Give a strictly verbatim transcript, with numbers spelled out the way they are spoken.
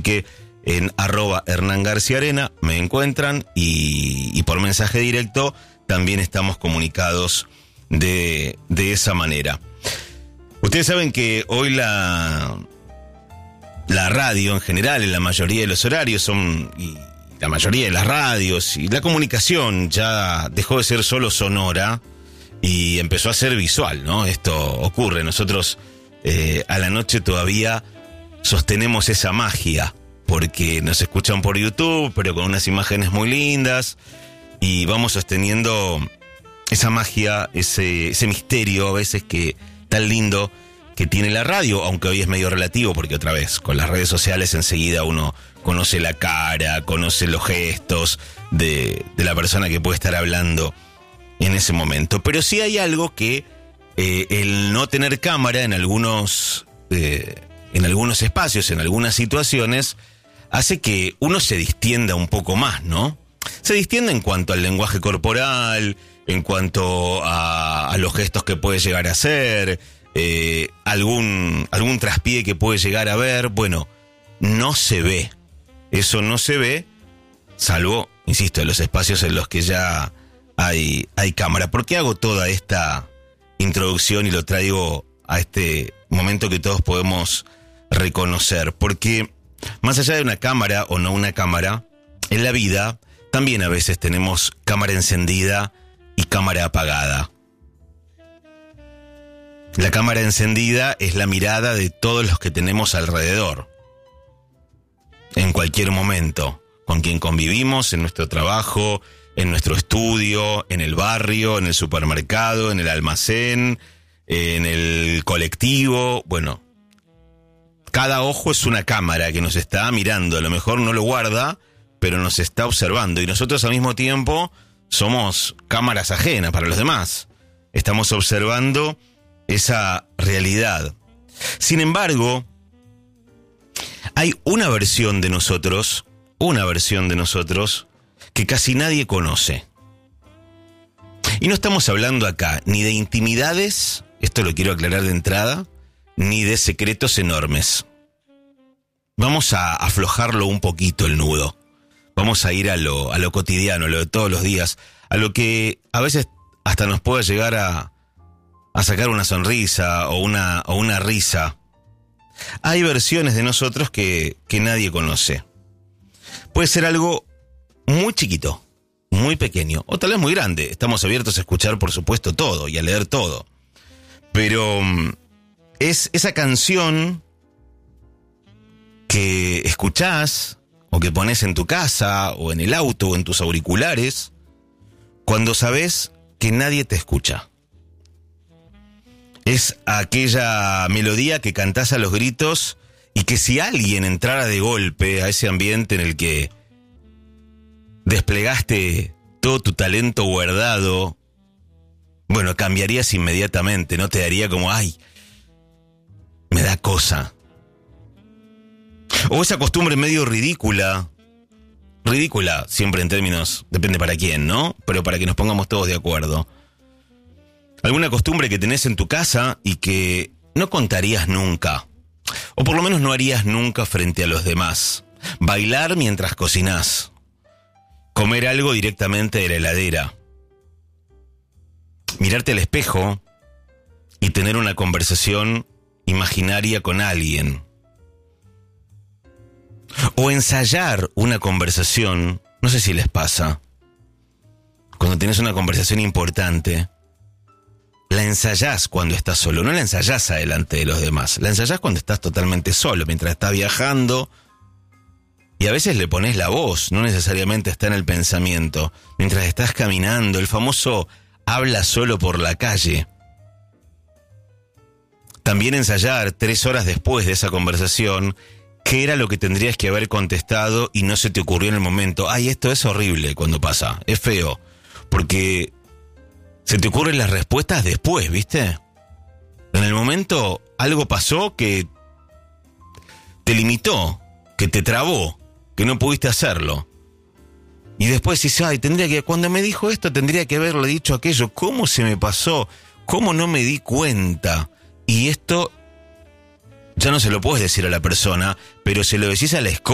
que en arroba Hernán García Arena me encuentran y, y por mensaje directo también estamos comunicados de, de esa manera. Ustedes saben que hoy la, la radio en general, en la mayoría de los horarios, son y la mayoría de las radios y la comunicación ya dejó de ser solo sonora y empezó a ser visual, ¿no? Esto ocurre. Nosotros eh, a la noche todavía sostenemos esa magia porque nos escuchan por YouTube, pero con unas imágenes muy lindas y vamos sosteniendo esa magia, ese, ese misterio a veces que tan lindo que tiene la radio, aunque hoy es medio relativo porque otra vez con las redes sociales enseguida uno conoce la cara, conoce los gestos de, de la persona que puede estar hablando en ese momento. Pero sí hay algo que eh, el no tener cámara en algunos eh, en algunos espacios, en algunas situaciones, hace que uno se distienda un poco más, ¿no? Se distiende en cuanto al lenguaje corporal, en cuanto a, a los gestos que puede llegar a hacer, eh, algún, algún traspié que puede llegar a ver. Bueno, no se ve. Eso no se ve, salvo, insisto, en los espacios en los que ya hay, hay cámara. ¿Por qué hago toda esta introducción y lo traigo a este momento que todos podemos reconocer? Porque más allá de una cámara o no una cámara, en la vida también a veces tenemos cámara encendida y cámara apagada. La cámara encendida es la mirada de todos los que tenemos alrededor, en cualquier momento, con quien convivimos, en nuestro trabajo, en nuestro estudio, en el barrio, en el supermercado, en el almacén, en el colectivo. Bueno, cada ojo es una cámara que nos está mirando. A lo mejor no lo guarda, pero nos está observando. Y nosotros al mismo tiempo somos cámaras ajenas para los demás. Estamos observando esa realidad. Sin embargo, hay una versión de nosotros, una versión de nosotros que casi nadie conoce. Y no estamos hablando acá ni de intimidades, esto lo quiero aclarar de entrada, ni de secretos enormes. Vamos a aflojarlo un poquito el nudo. Vamos a ir a lo, a lo cotidiano, a lo de todos los días, a lo que a veces hasta nos puede llegar a, a sacar una sonrisa o una, o una risa. Hay versiones de nosotros que, que nadie conoce. Puede ser algo muy chiquito, muy pequeño, o tal vez muy grande. Estamos abiertos a escuchar, por supuesto, todo y a leer todo. Pero es esa canción que escuchás o que pones en tu casa o en el auto o en tus auriculares cuando sabes que nadie te escucha. Es aquella melodía que cantás a los gritos y que si alguien entrara de golpe a ese ambiente en el que desplegaste todo tu talento guardado, bueno, cambiarías inmediatamente, ¿no? Te daría como, ay, me da cosa. O esa costumbre medio ridícula, ridícula siempre en términos, depende para quién, ¿no? Pero para que nos pongamos todos de acuerdo. Alguna costumbre que tenés en tu casa y que no contarías nunca, o por lo menos no harías nunca frente a los demás. Bailar mientras cocinás. Comer algo directamente de la heladera. Mirarte al espejo y tener una conversación imaginaria con alguien. O ensayar una conversación, no sé si les pasa, cuando tenés una conversación importante, la ensayás cuando estás solo, no la ensayás adelante de los demás, la ensayás cuando estás totalmente solo, mientras estás viajando, y a veces le pones la voz, no necesariamente está en el pensamiento, mientras estás caminando, el famoso habla solo por la calle. También ensayar tres horas después de esa conversación, ¿qué era lo que tendrías que haber contestado y no se te ocurrió en el momento? Ay, esto es horrible cuando pasa, es feo, porque se te ocurren las respuestas después, ¿viste? En el momento algo pasó que te limitó, que te trabó, que no pudiste hacerlo. Y después dices, ay, tendría que, cuando me dijo esto, tendría que haberle dicho aquello. ¿Cómo se me pasó? ¿Cómo no me di cuenta? Y esto ya no se lo puedes decir a la persona, pero se lo decís a la escoba.